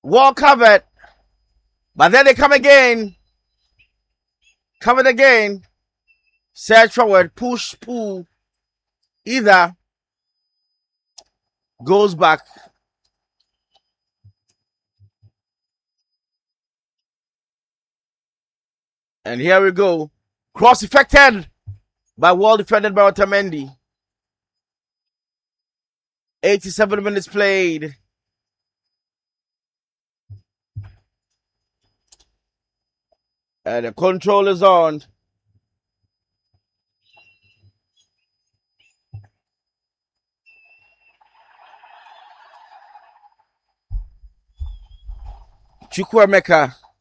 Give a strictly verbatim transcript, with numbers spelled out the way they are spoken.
Wall covered. But then they come again. Covered again. Search forward. Push, pull. Either goes back. And here we go. Cross effected by Wall, defended by Otamendi. eighty-seven minutes played. And the control is on. Chukwuemeka